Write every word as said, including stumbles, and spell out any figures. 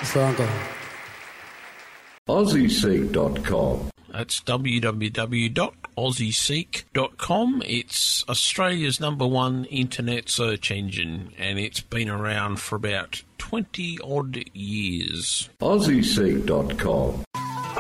So, Uncle. Aussie Seek dot com. That's w w w dot aussie seek dot com. It's Australia's number one internet search engine, and it's been around for about twenty odd years. Aussie Seek dot com.